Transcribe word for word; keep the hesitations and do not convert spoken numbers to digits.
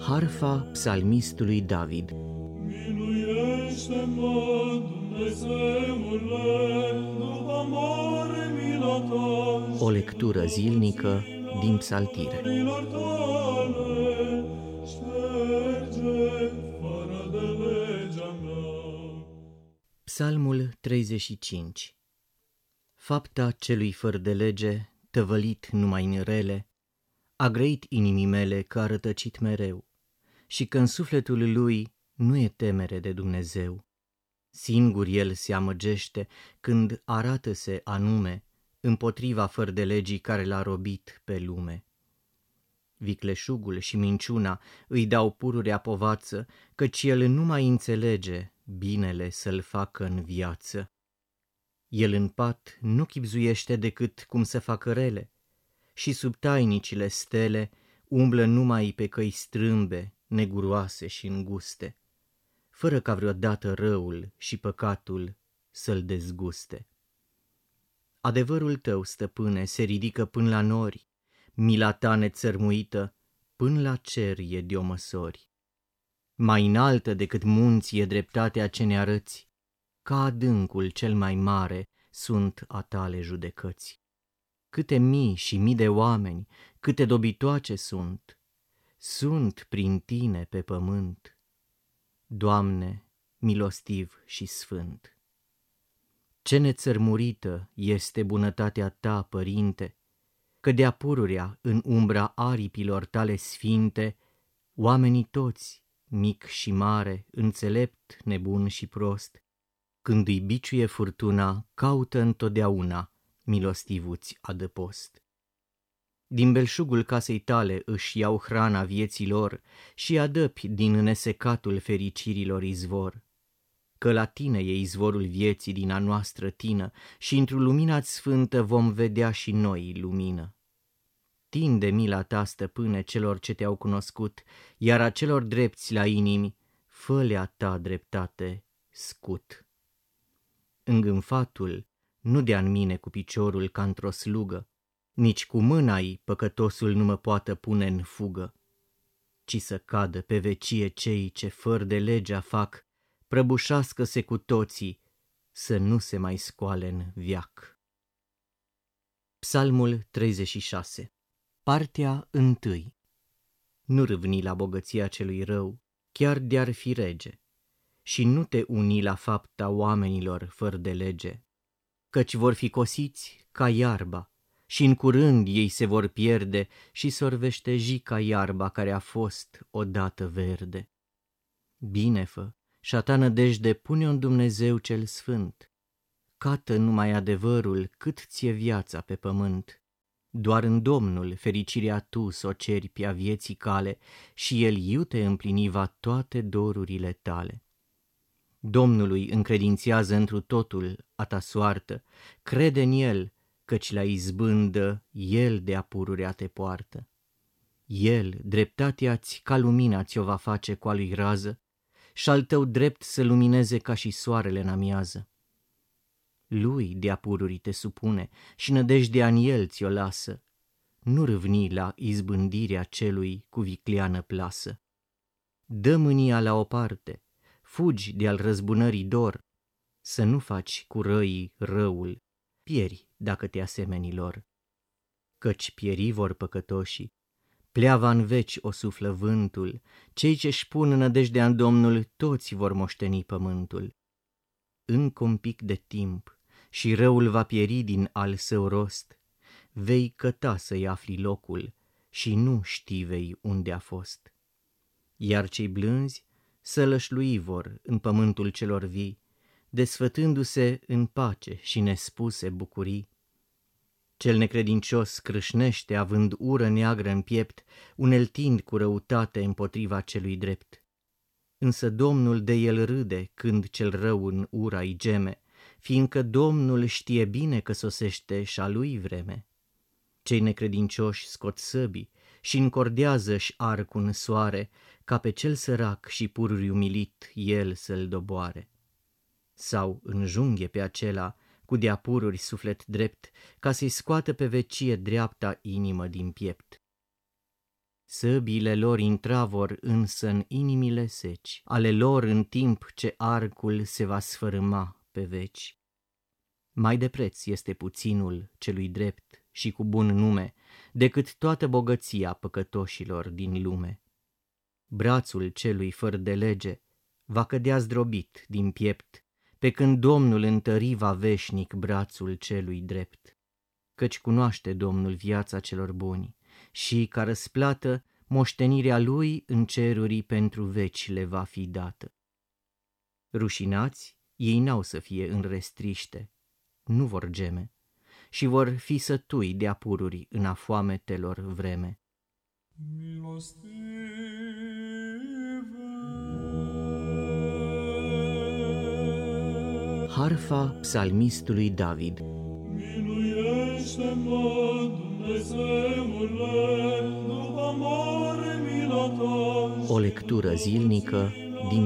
Harfa psalmistului David. Miluiește-mă, Dumnezeule, după mare mila ta. O lectură zilnică din Psaltire. Milor tale, șterge fără de legea mea. Psalmul treizeci și cinci. Fapta celui fără de lege, tăvălit numai în rele, a grăit inimii mele că a rătăcit mereu, și că în sufletul lui nu e temere de Dumnezeu. Singur el se amăgește când arată-se anume împotriva fără de legii care l-a robit pe lume. Vicleșugul și minciuna îi dau pururea povață, căci el nu mai înțelege binele să-l facă în viață. El în pat nu chibzuiește decât cum să facă rele, și sub tainicile stele umblă numai pe căi strâmbe, neguroase și înguste, fără ca vreodată răul și păcatul să-l dezguste. Adevărul tău, stăpâne, se ridică până la nori, mila ta nețărmuită până la cer e de-o măsori. Mai înaltă decât munții e dreptatea ce ne arăți, ca adâncul cel mai mare sunt a tale judecăți. Câte mii și mii de oameni, câte dobitoace sunt, sunt prin tine pe pământ. Doamne, milostiv și sfânt! Ce nețărmurită este bunătatea ta, Părinte, că de-a pururea în umbra aripilor tale sfinte, oamenii toți, mic și mare, înțelept, nebun și prost, când îi biciuie furtuna, caută întotdeauna milostivuți adăpost. Din belșugul casei tale își iau hrana vieții lor și adăpi din nesecatul fericirilor izvor. Că la tine e izvorul vieții din a noastră tină și într-o lumina-ți sfântă vom vedea și noi lumină. Tinde mila ta, stăpâne, celor ce te-au cunoscut, iar acelor drepți la inimi, fă-le-a ta dreptate scut. Îngânfatul nu dea în mine cu piciorul ca într-o slugă, nici cu mâna-i păcătosul nu mă poată pune în fugă, ci să cadă pe vecie cei ce fără de legea fac, prăbușească-se cu toții, să nu se mai scoale în veac. Psalmul treizeci și șase. Partea întâi. Nu râvni la bogăția celui rău, chiar de-ar fi rege, și nu te uni la fapta oamenilor fără de lege, căci vor fi cosiți ca iarba, și în curând ei se vor pierde și s-or veșteji ca iarba care a fost odată verde. Bine fă, și-a ta nădejde pune-o în Dumnezeu cel sfânt. Cată numai adevărul cât ție viața pe pământ. Doar în Domnul fericirea tu s-o ceri pe-a vieții cale și El iute împliniva toate dorurile tale. Domnului încredințează întru totul a ta soartă, crede în El, căci la izbândă El de-a pururea te poartă. El, dreptatea-ți ca lumina ți-o va face cu a lui rază, și-al tău drept să lumineze ca și soarele în amiază. Lui de-a pururii te supune și nădejdea în El ți-o lasă, nu râvni la izbândirea celui cu vicleană plasă. Dă mânia la o parte, fugi de-al răzbunării dor, să nu faci cu răii răul, pieri dacă te asemeni lor. Căci pieri vor păcătoșii, pleava în veci o suflă vântul, cei ce-și pun nădejdea în Domnul toți vor moșteni pământul. Încă un pic de timp și răul va pieri din al său rost, vei căta să-i afli locul și nu știi vei unde a fost. Iar cei blânzi să lășlui vor în pământul celor vii, desfătându-se în pace și nespuse bucurii. Cel necredincios crâșnește având ură neagră în piept, uneltind cu răutate împotriva celui drept. Însă Domnul de el râde când cel rău în ura îi geme, fiindcă Domnul știe bine că sosește și-a lui vreme. Cei necredincioși scot săbii și încordează-și arcul în soare, ca pe cel sărac și pururi umilit el să-l doboare. Sau înjunghe pe acela cu de-a pururi suflet drept, ca să-i scoată pe vecie dreapta inimă din piept. Săbiile lor intravor însă în inimile seci, ale lor în timp ce arcul se va sfărâma pe veci. Mai de preț este puținul celui drept și cu bun nume, decât toată bogăția păcătoșilor din lume. Brațul celui fără de lege va cădea zdrobit din piept, pe când Domnul întări va veșnic brațul celui drept. Căci cunoaște Domnul viața celor buni și, ca răsplată, moștenirea lui în ceruri pentru veci le va fi dată. Rușinați, ei n-au să fie în restriște, nu vor geme, și vor fi sătui de apururi în afoametelor vreme. Harfa psalmistului David. Miluiește-mă, Dumnezeule, după mare mila ta. O lectură zilnică